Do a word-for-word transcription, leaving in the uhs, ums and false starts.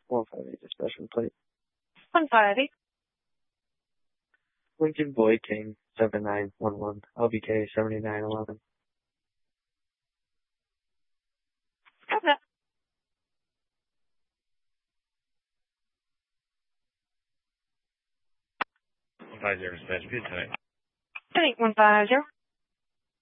one five eight dispatch plate. one five eight. Lincoln Boy King seven nine one one L B K seventy-nine eleven. Got that. one five zero dispatch, good tonight. one eight one five zero.